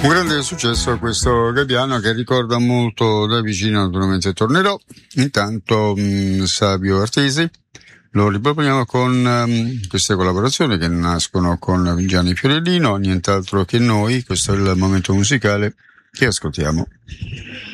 Un grande successo a questo Gabbiano che ricorda molto da vicino, naturalmente tornerò. Intanto Savio Artesi lo riproponiamo con queste collaborazioni che nascono con Gianni Fiorellino, nient'altro che noi. Questo è il momento musicale che ascoltiamo.